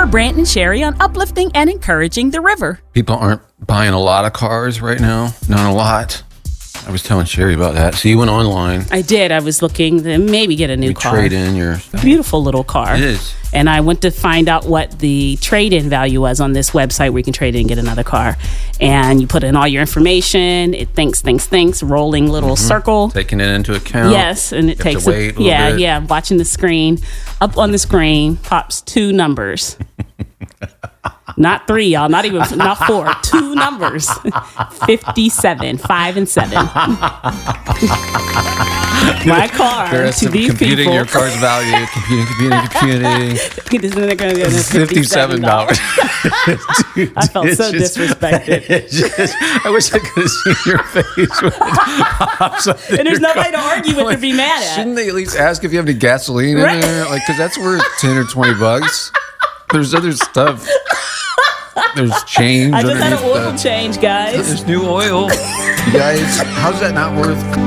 Brant and Sherry on uplifting and encouraging the river. People aren't buying a lot of cars right now. Not a lot. I was telling Sherry about that. So you went online. I did. I was looking to maybe get a new car. Trade in your beautiful little car. It is. And I went to find out what the trade-in value was on this website where you can trade in and get another car. And you put in all your information. It thinks, rolling little circle. Taking it into account. Yes, and it takes to wait a little bit. Yeah. Watching the screen. Up on the screen pops 2 numbers. Not 3, y'all. Not 4. 2 numbers. 57. 5 and 7. My car to these computing people. Your car's value. Computing. $57. I felt so disrespected. I wish I could have seen your face. And there's nobody to argue with to be mad at. Shouldn't they at least ask if you have any gasoline in there? Like, because that's worth $10 or $20. There's other stuff. There's change. I just had an oil change, guys. There's new oil. You guys, how's that not worth